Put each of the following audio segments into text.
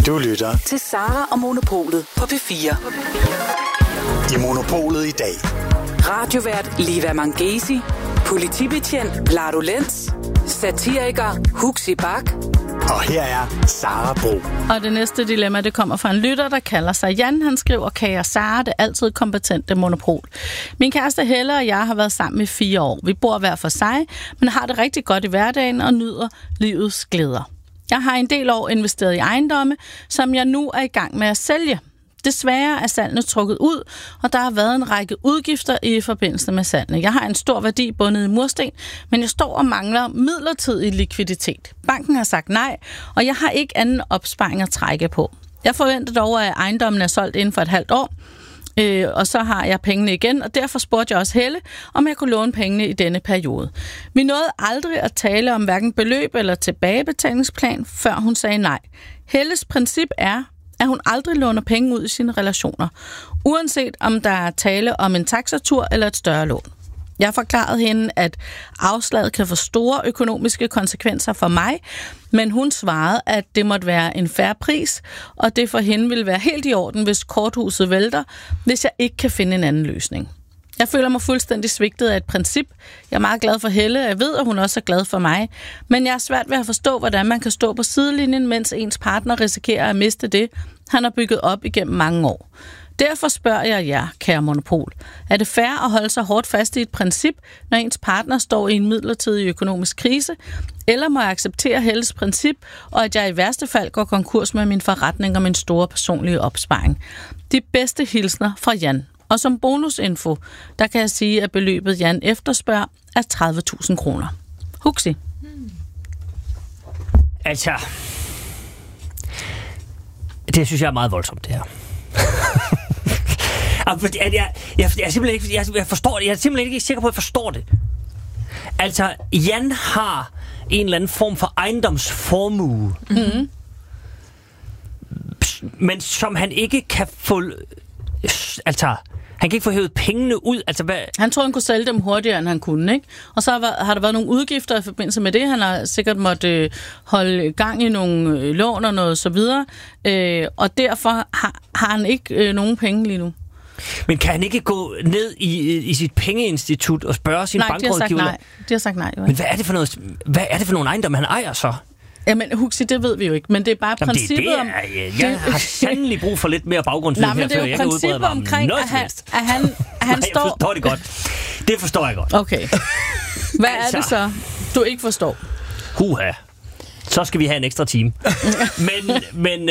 Du lytter til Sara og Monopolet på P4. I Monopolet i dag. Radiovært Liva Mangesi, politibetjent Lado Lenz, satiriker Huxi Bak. Og her er Sara Bro. Og det næste dilemma, det kommer fra en lytter, der kalder sig Jan. Han skriver, kære Sara, det er altid kompetente monopol. Min kæreste Helle og jeg har været sammen i 4 år. Vi bor hver for sig, men har det rigtig godt i hverdagen og nyder livets glæder. Jeg har en del år investeret i ejendomme, som jeg nu er i gang med at sælge. Desværre er salgene trukket ud, og der har været en række udgifter i forbindelse med salgene. Jeg har en stor værdi bundet i mursten, men jeg står og mangler midlertidig likviditet. Banken har sagt nej, og jeg har ikke anden opsparing at trække på. Jeg forventer dog, at ejendommen er solgt inden for et halvt år, og så har jeg pengene igen, og derfor spurgte jeg også Helle, om jeg kunne låne pengene i denne periode. Vi nåede aldrig at tale om hverken beløb eller tilbagebetalingsplan, før hun sagde nej. Helles princip er, at hun aldrig låner penge ud i sine relationer, uanset om der er tale om en taxatur eller et større lån. Jeg forklarede hende, at afslaget kan få store økonomiske konsekvenser for mig, men hun svarede, at det måtte være en fair pris, og det for hende ville være helt i orden, hvis korthuset vælter, hvis jeg ikke kan finde en anden løsning. Jeg føler mig fuldstændig svigtet af et princip. Jeg er meget glad for Helle, og jeg ved, at hun også er glad for mig. Men jeg er svært ved at forstå, hvordan man kan stå på sidelinjen, mens ens partner risikerer at miste det, han har bygget op igennem mange år. Derfor spørger jeg jer, kære monopol. Er det fair at holde sig hårdt fast i et princip, når ens partner står i en midlertidig økonomisk krise? Eller må jeg acceptere Helles princip, og at jeg i værste fald går konkurs med min forretning og min store personlige opsparing? De bedste hilsner fra Jan. Og som bonusinfo, der kan jeg sige, at beløbet Jan efterspørger er 30.000 kroner. Huxi. Altså, det synes jeg er meget voldsomt, det her. Jeg forstår det. Jeg er simpelthen ikke sikker på, at jeg forstår det. Altså, Jan har en eller anden form for ejendomsformue. Mm-hmm. Men som han ikke kan få... Altså, han kan ikke få hævet pengene ud. Altså, hvad? Han troede, han kunne sælge dem hurtigere, end han kunne, ikke? Og så har der været nogle udgifter i forbindelse med det. Han har sikkert måtte holde gang i nogle lån og noget så videre. Og derfor har han ikke nogen penge lige nu. Men kan han ikke gå ned i sit pengeinstitut og spørge sin bankrådgiver? Nej, de har sagt nej. Jo. Men hvad er det for nogle ejendomme, han ejer så? Jamen, Huxi, det ved vi jo ikke, men det er bare princippet om... Jeg har sandelig brug for lidt mere baggrundsviden her, før jeg kan udbrede mig om noget som helst. At han står... Jeg forstår det godt. Det forstår jeg godt. Okay. Hvad er det så, du ikke forstår? Huha. Så skal vi have en ekstra time. Men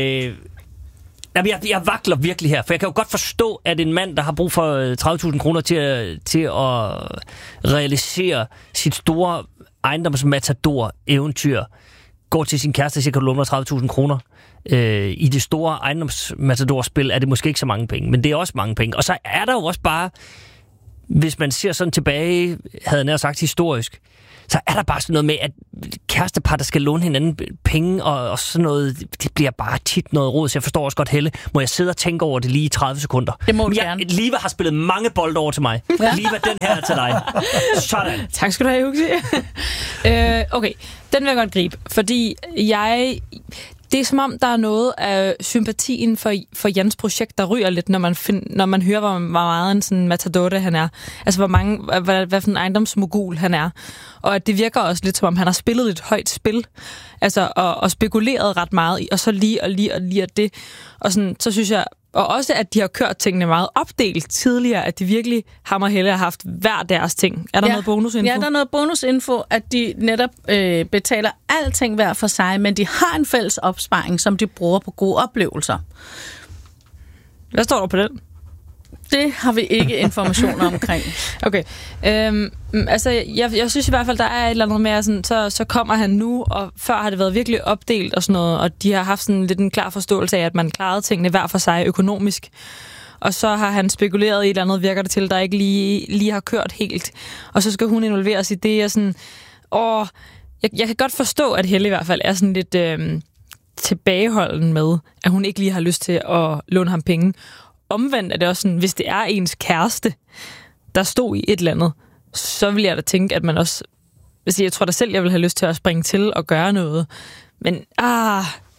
jeg vakler virkelig her, for jeg kan jo godt forstå, at en mand, der har brug for 30.000 kroner til at realisere sit store ejendomsmatador-eventyr, går til sin kæreste og siger, kan du låne mig 30.000 kroner? I det store ejendomsmatador-spil er det måske ikke så mange penge, men det er også mange penge. Og så er der jo også bare, hvis man ser sådan tilbage, havde jeg nær sagt historisk, så er der bare sådan noget med, at kærestepar, der skal låne hinanden penge, og sådan noget, det bliver bare tit noget råd. Så jeg forstår også godt, Helle, må jeg sidde og tænke over det lige i 30 sekunder? Det må du gerne. Liva har spillet mange bolde over til mig. Ja. Liva, den her er til dig. Sådan. Tak skal du have, Huxi. Okay, den vil jeg godt gribe, fordi det er som om, der er noget af sympatien for Jans projekt, der ryger lidt, når man hører, hvor meget en sådan matador han er. Altså, hvad for en ejendomsmogul han er. Og at det virker også lidt, som om han har spillet et højt spil. Altså, og spekuleret ret meget, og så lige at det. Og sådan, så synes jeg... Og også, at de har kørt tingene meget opdelt tidligere, at de virkelig ham og Helle har haft hver deres ting. Er der noget bonusinfo? Ja, der er noget bonusinfo, at de netop betaler alting hver for sig, men de har en fælles opsparing, som de bruger på gode oplevelser. Hvad står der på den? Det har vi ikke informationer omkring. Okay. Altså, jeg synes i hvert fald, der er et eller andet med, sådan, så kommer han nu, og før har det været virkelig opdelt og sådan noget, og de har haft sådan lidt en klar forståelse af, at man klarede tingene hver for sig økonomisk. Og så har han spekuleret i et eller andet, virker det til, der ikke lige har kørt helt. Og så skal hun involveres i det, og sådan... Jeg kan godt forstå, at Helle i hvert fald er sådan lidt tilbageholden med, at hun ikke lige har lyst til at låne ham penge. Omvendt er det også sådan, hvis det er ens kæreste, der stod i et eller andet, så vil jeg da tænke, at man også... Jeg tror da selv, jeg vil have lyst til at springe til og gøre noget. Men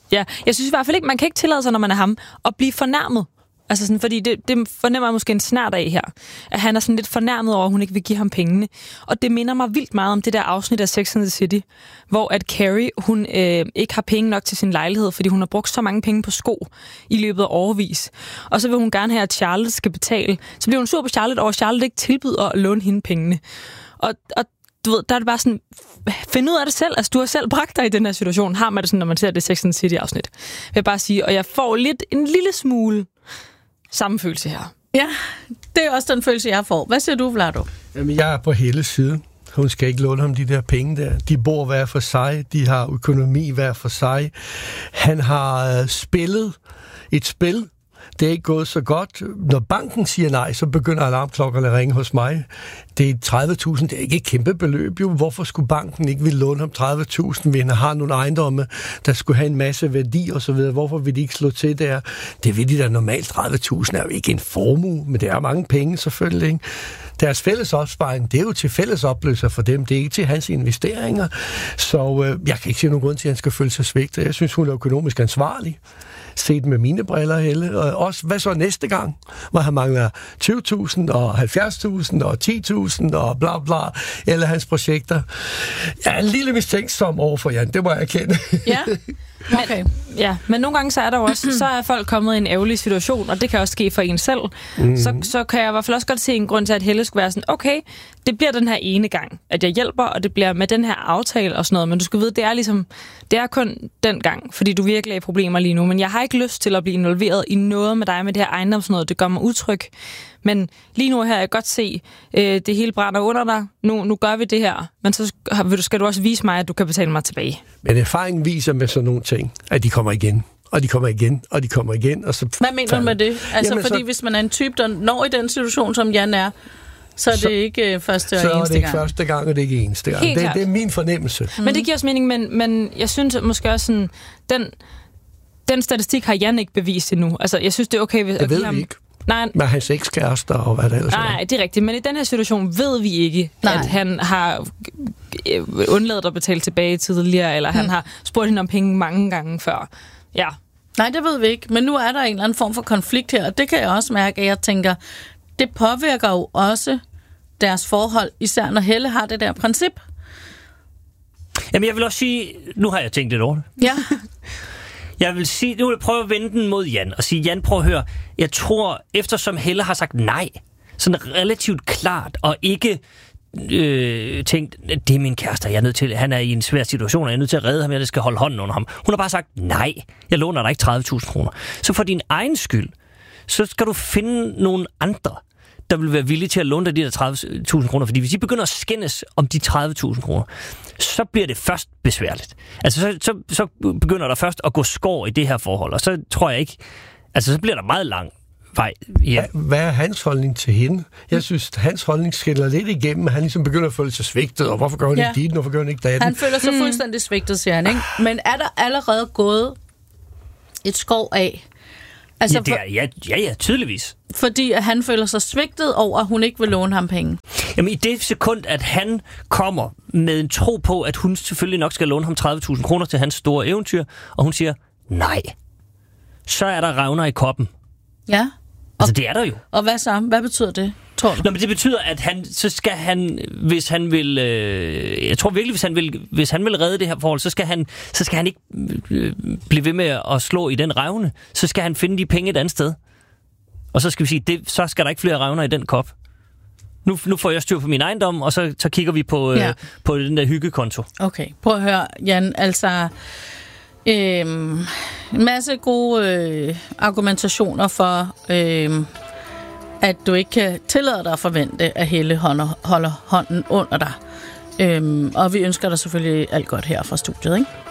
Ja, jeg synes i hvert fald ikke, man kan ikke tillade sig, når man er ham, at blive fornærmet. Altså sådan, fordi det fornemmer jeg måske en snert af her. At han er sådan lidt fornærmet over, at hun ikke vil give ham pengene. Og det minder mig vildt meget om det der afsnit af Sex and the City, hvor at Carrie, hun ikke har penge nok til sin lejlighed, fordi hun har brugt så mange penge på sko i løbet af årevis. Og så vil hun gerne have, at Charlotte skal betale. Så bliver hun sur på Charlotte over, at Charlotte ikke tilbyder at låne hende pengene. Og du ved, der er det bare sådan, find ud af det selv. Altså, du har selv bragt dig i den her situation. Har man det sådan, når man ser det Sex and the City-afsnit. Vil jeg bare sige, og jeg får en lille smule samme følelse her. Ja, det er også den følelse, jeg får. Hvad siger du, Vlado? Jamen, jeg er på Helles side. Hun skal ikke låne ham de der penge der. De bor hver for sig. De har økonomi hver for sig. Han har spillet et spil. Det er ikke gået så godt. Når banken siger nej, så begynder alarmklokkerne at ringe hos mig. Det er 30.000. Det er ikke et kæmpe beløb. Jo, hvorfor skulle banken ikke ville låne ham 30.000, hvis han har nogle ejendomme, der skulle have en masse værdi og så videre? Hvorfor vil de ikke slå til der? Det vil de da normalt. 30.000 er jo ikke en formue, men det er mange penge selvfølgelig, ikke? Deres fælles opsparing, det er jo til fælles opløser for dem. Det er ikke til hans investeringer. Så jeg kan ikke se nogen grund til, at han skal føle sig svigtet. Jeg synes, hun er økonomisk ansvarlig. Set med mine briller, Helle. Og også, hvad så næste gang? Hvor han mangler 20.000 og 70.000 og 10.000 og bla bla. Eller hans projekter. Jeg er en lille mistænksom over for Jan. Det må jeg erkende. Ja, okay. Men nogle gange så er der jo også, så er folk kommet i en ærgerlig situation, og det kan også ske for en selv. Så kan jeg i hvert fald også godt se en grund til, at Helle skulle være sådan, okay, det bliver den her ene gang, at jeg hjælper, og det bliver med den her aftale og sådan noget, men du skal vide, det er kun den gang, fordi du virkelig er i problemer lige nu, men jeg har ikke lyst til at blive involveret i noget med dig med det her ejendomsnød, det gør mig utryg. Men lige nu her, jeg kan godt se, det hele brænder under dig. Nu gør vi det her. Men så skal du også vise mig, at du kan betale mig tilbage. Men erfaringen viser med sådan nogle ting, at de kommer igen. Og de kommer igen, og de kommer igen. Og så hvad mener du med det? Altså, jamen, fordi hvis man er en type, der når i den situation, som Jan er, så er det ikke første og eneste gang. Så er det ikke første gang, og det er ikke eneste gang. Det er min fornemmelse. Men det giver også mening, men jeg synes måske også sådan, den statistik har Jan ikke bevist endnu. Altså, jeg synes, det er okay, hvis det ved vi ikke. Nej. Med hans ekskærester og hvad det ellers er. Nej, det er rigtigt. Men i den her situation ved vi ikke, at han har undladt at betale tilbage tidligere, eller han har spurgt hende om penge mange gange før. Ja. Nej, det ved vi ikke. Men nu er der en eller anden form for konflikt her, og det kan jeg også mærke, at jeg tænker, det påvirker jo også deres forhold, især når Helle har det der princip. Jamen, jeg vil også sige, nu har jeg tænkt lidt over det. Ja. Jeg vil sige, nu vil jeg prøve at vende den mod Jan, og sige, Jan, prøv at høre, jeg tror, eftersom Helle har sagt nej, sådan relativt klart, og ikke tænkt, det er min kæreste, jeg er nødt til, han er i en svær situation, og jeg er nødt til at redde ham, jeg skal holde hånden under ham. Hun har bare sagt, nej, jeg låner dig ikke 30.000 kroner. Så for din egen skyld, så skal du finde nogle andre, der vil være villige til at låne dig de der 30.000 kroner, fordi hvis de begynder at skændes om de 30.000 kroner, så bliver det først besværligt. Altså, så begynder der først at gå skår i det her forhold, og så tror jeg ikke, altså, så bliver der meget lang vej. Ja. Hvad er hans holdning til hende? Jeg synes, hans holdning skiller lidt igennem. Han ligesom begynder at føle sig svigtet, og hvorfor gør han ikke dit, hvorfor gør han ikke datten? Han føler sig fuldstændig svigtet, siger han, ikke? Men er der allerede gået et skov af? Altså, ja, tydeligvis. Fordi at han føler sig svigtet over, at hun ikke vil låne ham penge. Jamen, i det sekund, at han kommer med en tro på, at hun selvfølgelig nok skal låne ham 30.000 kroner til hans store eventyr, og hun siger nej, så er der revner i koppen. Ja. Altså, det er der jo. Og hvad så? Hvad betyder det, tror du? Nå, men det betyder, at så skal han, hvis han vil, jeg tror virkelig, hvis han vil redde det her forhold, så skal han ikke blive ved med at slå i den revne. Så skal han finde de penge et andet sted. Og så skal vi sige, så skal der ikke flere revner i den kop. Nu får jeg styr på min ejendom, og så kigger vi på den der hyggekonto. Okay, prøv at høre, Jan, altså en masse gode argumentationer for, at du ikke kan tillade dig at forvente, at Helle holder hånden under dig. Og vi ønsker dig selvfølgelig alt godt her fra studiet, ikke?